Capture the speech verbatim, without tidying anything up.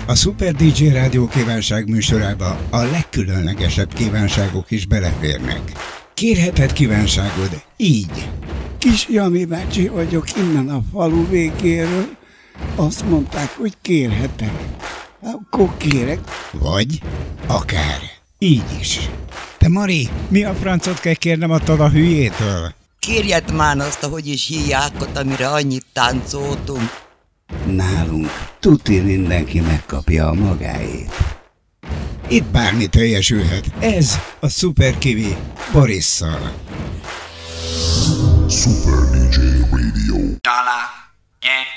A Super dé dzsé Rádió kívánság műsorába a legkülönlegesebb kívánságok is beleférnek. Kérheted kívánságod így. Kis Jami bácsi vagyok innen a falu végéről. Azt mondták, hogy kérhetek. Akkor kérek. Vagy akár így is. Te Mari, mi a francot kell kérnem attól a hülyétől? Kérjed már azt, ahogy is híjákot, amire annyit táncoltunk. Nálunk tuti mindenki megkapja a magáét. Itt bármi teljesülhet. Ez a Super Kiwi Borisszal. Super dé dzsé Radio. Dala, nyert